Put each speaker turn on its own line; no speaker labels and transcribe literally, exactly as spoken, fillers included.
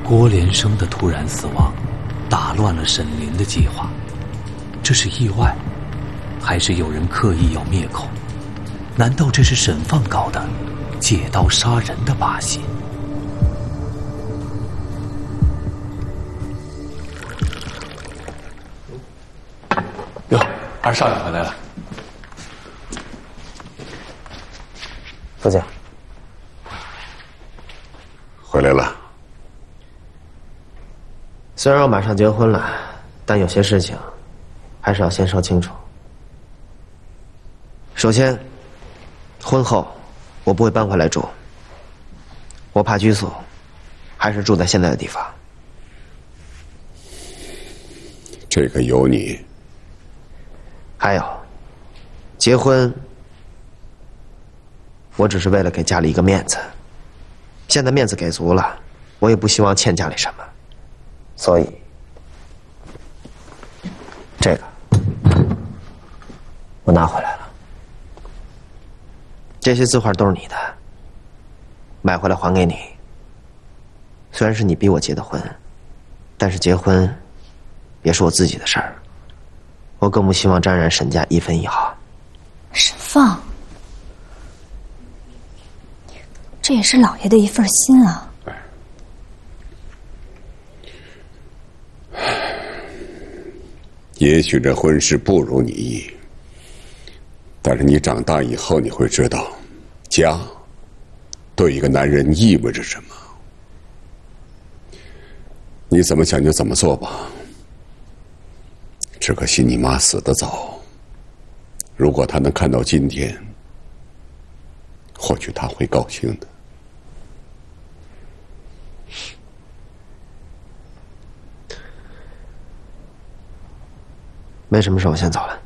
郭连生的突然死亡打乱了沈凌的计划，这是意外，还是有人刻意要灭口？难道这是沈放搞的借刀杀人的把戏？
哟，二少爷回来了。
父亲，
回来了。
虽然我马上结婚了，但有些事情还是要先说清楚。首先，婚后我不会搬回来住，我怕拘束，还是住在现在的地方。
这个有你。
还有，结婚我只是为了给家里一个面子，现在面子给足了，我也不希望欠家里什么，所以这个我拿回来了。这些字画都是你的，买回来还给你。虽然是你逼我结的婚，但是结婚也是我自己的事儿，我更不希望沾染沈家一分一毫。
沈放，这也是老爷的一份心啊。
也许这婚事不如你意，但是你长大以后你会知道，家对一个男人意味着什么。你怎么想就怎么做吧。只可惜你妈死得早，如果她能看到今天，或许她会高兴的。
没什么事，我先走了。